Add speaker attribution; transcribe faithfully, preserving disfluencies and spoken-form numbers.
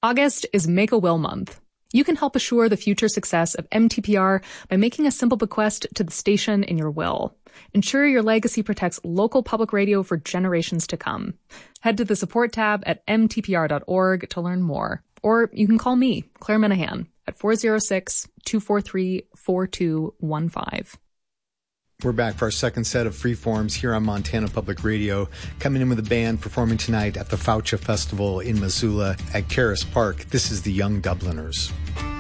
Speaker 1: August is Make a Will Month. You can help assure the future success of M T P R by making a simple bequest to the station in your will. Ensure your legacy protects local public radio for generations to come. Head to the support tab at m t p r dot org to learn more. Or you can call me, Claire Minahan, at four oh six, two four three, four two one five.
Speaker 2: We're back for our second set of Freeforms here on Montana Public Radio. Coming in with a band performing tonight at the Faucha Festival in Missoula at Caras Park. This is the Young Dubliners.